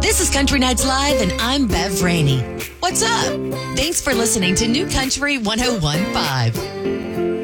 This is Country Nights Live, and I'm Bev Rainey. What's up? Thanks for listening to New Country 101.5.